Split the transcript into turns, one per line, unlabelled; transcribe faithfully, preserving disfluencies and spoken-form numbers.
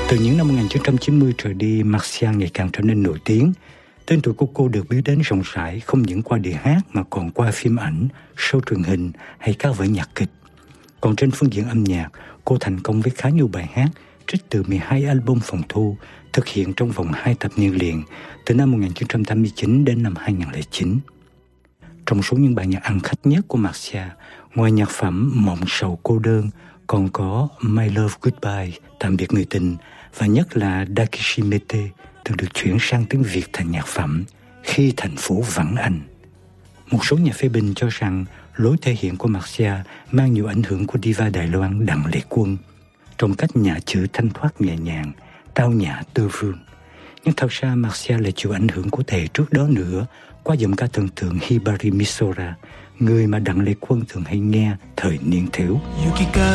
Từ những năm một nghìn chín trăm chín mươi trở đi, Marcia ngày càng trở nên nổi tiếng. Tên tuổi của cô được biết đến rộng rãi không những qua đĩa hát mà còn qua phim ảnh, show truyền hình hay các vở nhạc kịch. Còn trên phương diện âm nhạc, cô thành công với khá nhiều bài hát trích từ mười hai album phòng thu thực hiện trong vòng hai thập niên liền, từ năm một nghìn chín trăm tám mươi chín đến năm hai nghìn lẻ chín. Trong số những bài nhạc ăn khách nhất của Marcia, ngoài nhạc phẩm Mộng sầu cô đơn, còn có My Love Goodbye, Tạm biệt người tình, và nhất là Dakishimete, từng được chuyển sang tiếng Việt thành nhạc phẩm Khi thành phố vắng anh. Một số nhà phê bình cho rằng lối thể hiện của Marcia mang nhiều ảnh hưởng của diva Đài Loan Đặng Lệ Quân, trong cách nhả chữ thanh thoát nhẹ nhàng, tao nhã tư phương. Nhưng thật ra Marcia lại chịu ảnh hưởng của thầy trước đó nữa qua giọng ca thần tượng Hibari Misora, người mà Đặng Lệ Quân thường hay nghe thời niên thiếu.